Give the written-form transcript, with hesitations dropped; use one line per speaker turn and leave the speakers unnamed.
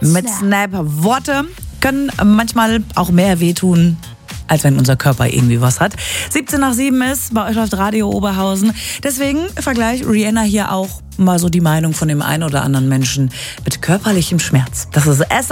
Mit Snap. Worte können manchmal auch mehr wehtun, als wenn unser Körper irgendwie was hat. 7:17 ist, bei euch läuft Radio Oberhausen. Deswegen vergleicht Rihanna hier auch mal so die Meinung von dem einen oder anderen Menschen mit körperlichem Schmerz. Das ist